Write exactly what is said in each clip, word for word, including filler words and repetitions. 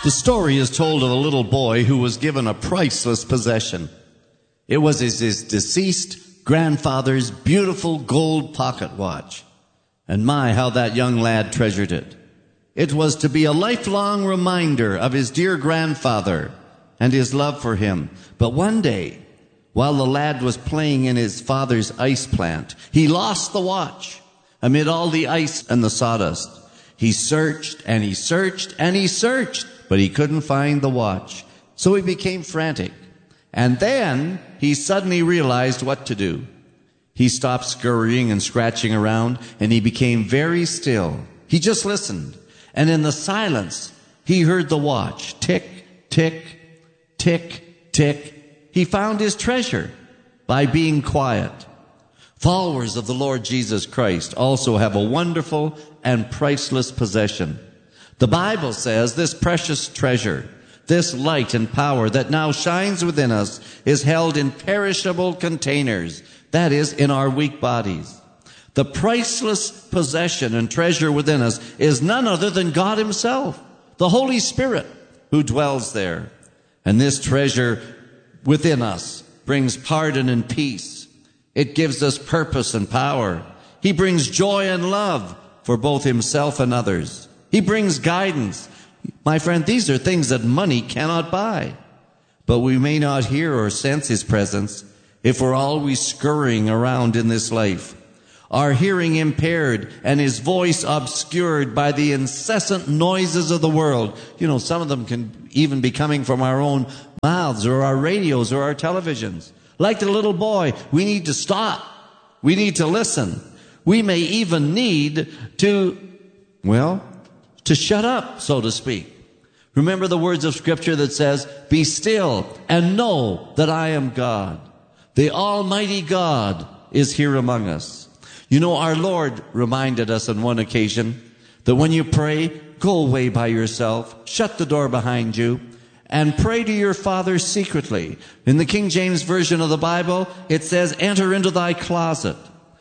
The story is told of a little boy who was given a priceless possession. It was his, his deceased grandfather's beautiful gold pocket watch. And my, how that young lad treasured it. It was to be a lifelong reminder of his dear grandfather and his love for him. But one day, while the lad was playing in his father's ice plant, he lost the watch amid all the ice and the sawdust. He searched and he searched and he searched, but he couldn't find the watch. So he became frantic. And then he suddenly realized what to do. He stopped scurrying and scratching around, and he became very still. He just listened. And in the silence, he heard the watch. Tick, tick, tick, tick. He found his treasure by being quiet. Followers of the Lord Jesus Christ also have a wonderful and priceless possession. The Bible says this precious treasure, this light and power that now shines within us, is held in perishable containers, that is, in our weak bodies. The priceless possession and treasure within us is none other than God Himself, the Holy Spirit who dwells there. And this treasure within us brings pardon and peace. It gives us purpose and power. He brings joy and love for both Himself and others. He brings guidance. My friend, these are things that money cannot buy. But we may not hear or sense His presence if we're always scurrying around in this life. Our hearing impaired and His voice obscured by the incessant noises of the world. You know, some of them can even be coming from our own mouths or our radios or our televisions. Like the little boy, we need to stop. We need to listen. We may even need to, well, to shut up, so to speak. Remember the words of Scripture that says, "Be still and know that I am God." The Almighty God is here among us. You know, our Lord reminded us on one occasion that when you pray, go away by yourself, shut the door behind you, and pray to your Father secretly. In the King James Version of the Bible, it says, "Enter into thy closet."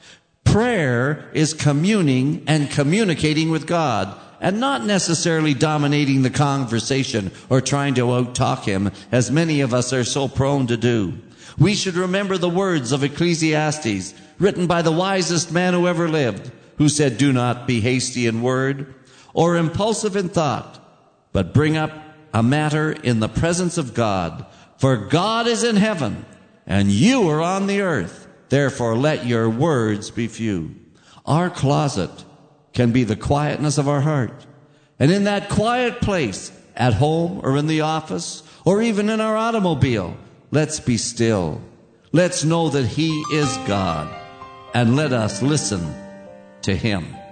Prayer is communing and communicating with God, and not necessarily dominating the conversation or trying to out-talk Him, as many of us are so prone to do. We should remember the words of Ecclesiastes, written by the wisest man who ever lived, who said, "Do not be hasty in word or impulsive in thought, but bring up a matter in the presence of God. For God is in heaven, and you are on the earth. Therefore let your words be few." Our closet can be the quietness of our heart. And in that quiet place, at home or in the office, or even in our automobile, let's be still. Let's know that He is God, and let us listen to Him.